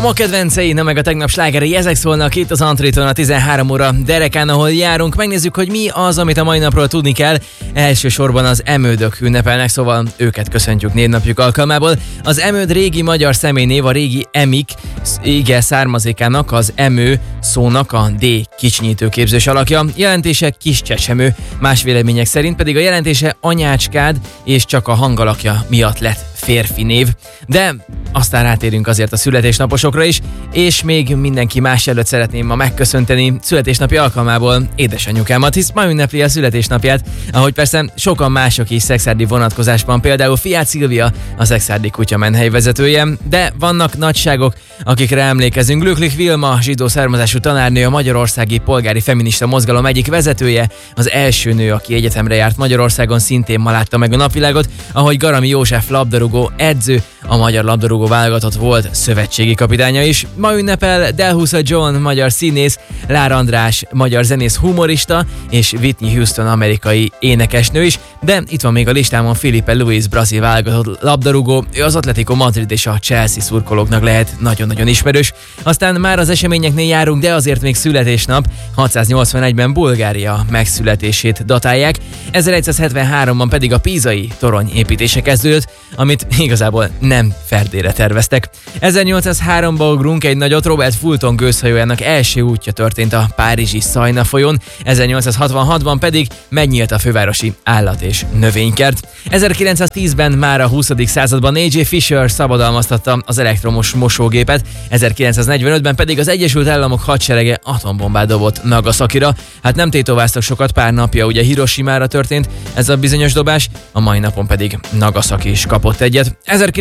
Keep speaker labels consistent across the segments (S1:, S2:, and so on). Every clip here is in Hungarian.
S1: ma kedvencei, na meg a tegnap slágerei, ezek szólnak itt az Antréton a 13 óra derekán, ahol járunk. Megnézzük, hogy mi az, amit a mai napról tudni kell. Elsősorban az emődök ünnepelnek, szóval őket köszöntjük névnapjuk alkalmából. Az emőd régi magyar személynév, a régi emik ige származékának, az emő szónak a D kicsinyítő képzős alakja. Jelentése kis csecsemő, más vélemények szerint pedig a jelentése anyácskád, és csak a hangalakja miatt lett férfi név. De aztán rátérünk azért a születésnaposokra is, és még mindenki más előtt szeretném ma megköszönteni születésnapi alkalmából édesanyukámat, hisz ma ünnepli a születésnapját, ahogy persze sokan mások is szexárdi vonatkozásban, például Fiát Szilvia, a szexárdi kutyamenhely vezetője, de vannak nagyságok, akikre emlékezünk. Glöcklich Vilma, zsidó származású tanárnő, a magyarországi polgári feminista mozgalom egyik vezetője, az első nő, aki egyetemre járt Magyarországon, szintén ma látta meg a napvilágot, ahogy Garami József labdarúgó edző, a magyar labdarúgó válogatott volt szövetségi kapitánya is. Ma ünnepel Delhusa John, magyar színész, Lár András, magyar zenész, humorista, és Whitney Houston, amerikai énekesnő is, de itt van még a listámon Filipe Luis, brazil válogatott labdarúgó, ő az Atletico Madrid és a Chelsea szurkolóknak lehet nagyon-nagyon ismerős. Aztán már az eseményeknél járunk, de azért még születésnap, 681-ben Bulgária megszületését datálják, 1173-ban pedig a pízai torony építése kezdődött, amit igazából nem Ferdére terveztek. 1803-ban ugrunk egy nagyot, Robert Fulton gőzhajójának első útja történt a párizsi Szajna folyón, 1866-ban pedig megnyílt a fővárosi állat- és növénykert. 1910-ben már a 20. században A.J. Fisher szabadalmaztatta az elektromos mosógépet, 1945-ben pedig az Egyesült Államok hadserege atombombát dobott Nagasakira. Hát nem tétováztak sokat, pár napja ugye Hiroshimára történt ez a bizonyos dobás, a mai napon pedig Nagasaki is kapott egyet.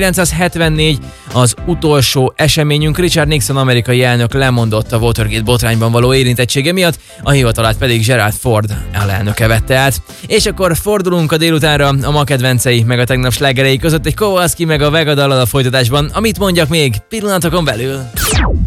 S1: 1974 az utolsó eseményünk, Richard Nixon amerikai elnök lemondott a Watergate botrányban való érintettsége miatt, a hivatalát pedig Gerald Ford alelnöke vette át. És akkor fordulunk a délutánra, a ma kedvencei meg a tegnap slágerei között egy Kowalski meg a Vega dallal a folytatásban, amit mondjak még pillanatokon belül.